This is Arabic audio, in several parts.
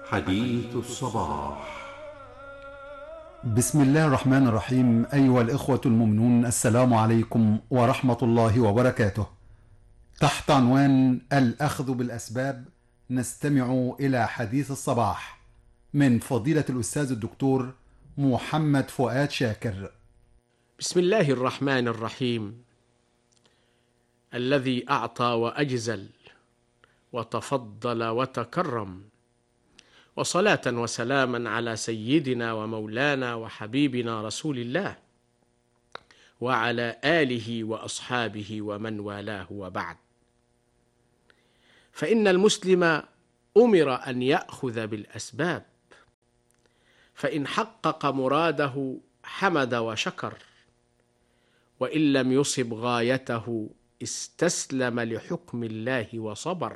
حديث الصباح. بسم الله الرحمن الرحيم. أيها الإخوة المؤمنون، السلام عليكم ورحمة الله وبركاته. تحت عنوان الأخذ بالأسباب نستمع إلى حديث الصباح من فضيلة الأستاذ الدكتور محمد فؤاد شاكر. بسم الله الرحمن الرحيم. الذي أعطى وأجزل وتفضل وتكرم، وصلاة وسلاما على سيدنا ومولانا وحبيبنا رسول الله وعلى آله وأصحابه ومن والاه، وبعد. فإن المسلم أمر أن يأخذ بالأسباب، فإن حقق مراده حمد وشكر، وإن لم يصب غايته استسلم لحكم الله وصبر،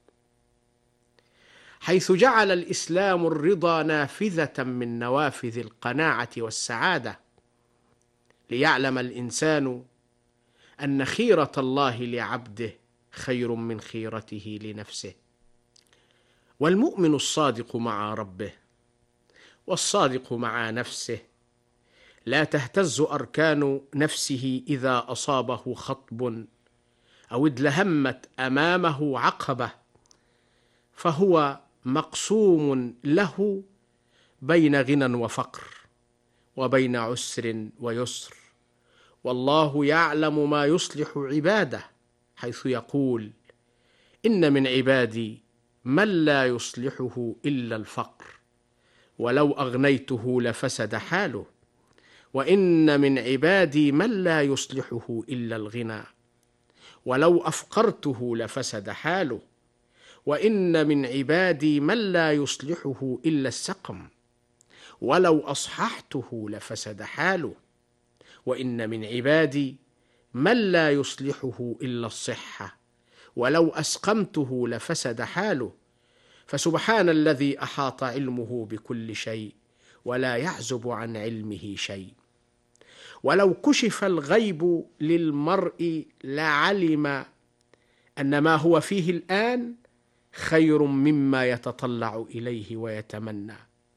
حيث جعل الإسلام الرضا نافذة من نوافذ القناعة والسعادة، ليعلم الإنسان أن خيرة الله لعبده خير من خيرته لنفسه. والمؤمن الصادق مع ربه والصادق مع نفسه لا تهتز أركان نفسه إذا أصابه خطب أو ادلهمت أمامه عقبة، فهو مقسوم له بين غنى وفقر، وبين عسر ويسر، والله يعلم ما يصلح عباده، حيث يقول: إن من عبادي من لا يصلحه إلا الفقر، ولو أغنيته لفسد حاله، وإن من عبادي من لا يصلحه إلا الغنى، ولو أفقرته لفسد حاله، وإن من عبادي من لا يصلحه إلا السقم، ولو أصححته لفسد حاله، وإن من عبادي من لا يصلحه إلا الصحة، ولو أسقمته لفسد حاله. فسبحان الذي أحاط علمه بكل شيء ولا يعزب عن علمه شيء. ولو كشف الغيب للمرء لعلم أن ما هو فيه الآن خير مما يتطلع إليه ويتمنى.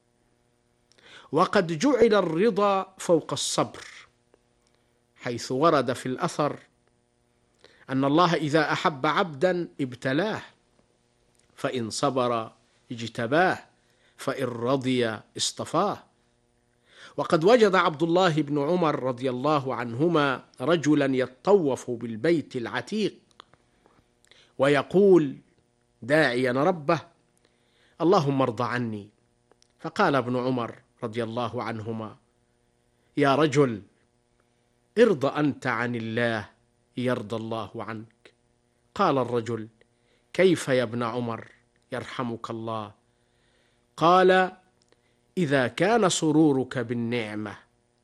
وقد جعل الرضا فوق الصبر، حيث ورد في الأثر أن الله إذا أحب عبدا ابتلاه، فإن صبر اجتباه، فإن رضي اصطفاه. وقد وجد عبد الله بن عمر رضي الله عنهما رجلا يطوف بالبيت العتيق ويقول داعيا ربه: اللهم ارض عني. فقال ابن عمر رضي الله عنهما: يا رجل، ارض أنت عن الله يرضى الله عنك. قال الرجل: كيف يا ابن عمر يرحمك الله؟ قال: إذا كان سرورك بالنعمة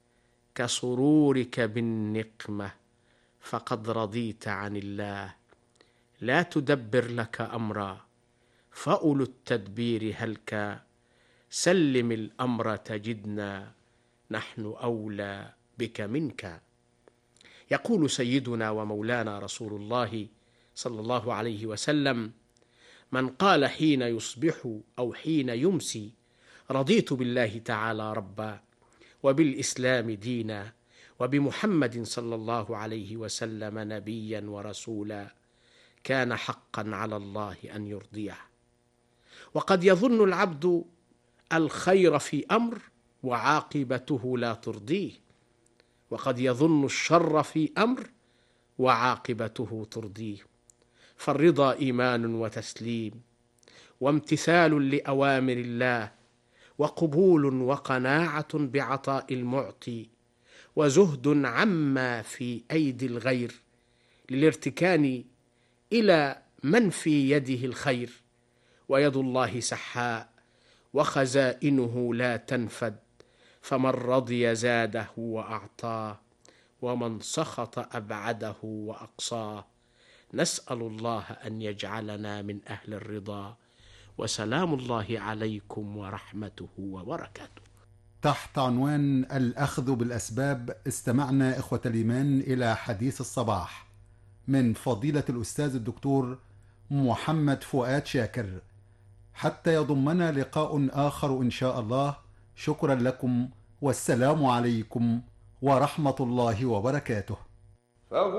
كسرورك بالنقمة فقد رضيت عن الله، لا تدبر لك أمرا، فأولو التدبير هلك، سلم الأمر تجدنا نحن أولى بك منك. يقول سيدنا ومولانا رسول الله صلى الله عليه وسلم: من قال حين يصبح أو حين يمسي رضيت بالله تعالى ربا، وبالإسلام دينا، وبمحمد صلى الله عليه وسلم نبيا ورسولا، كان حقا على الله أن يرضيه. وقد يظن العبد الخير في أمر وعاقبته لا ترضيه، وقد يظن الشر في أمر وعاقبته ترضيه. فالرضا إيمان وتسليم، وامتثال لأوامر الله، وقبول وقناعة بعطاء المعطي، وزهد عما في أيدي الغير، للارتكان إلى من في يده الخير. ويد الله سحاء وخزائنه لا تنفد، فمن رضي زاده وأعطاه، ومن سخط أبعده وأقصاه. نسأل الله أن يجعلنا من أهل الرضا، وسلام الله عليكم ورحمته وبركاته. تحت عنوان الأخذ بالأسباب استمعنا إخوة الإيمان إلى حديث الصباح من فضيلة الأستاذ الدكتور محمد فؤاد شاكر. حتى يضمنا لقاء آخر إن شاء الله. شكرا لكم، والسلام عليكم ورحمة الله وبركاته.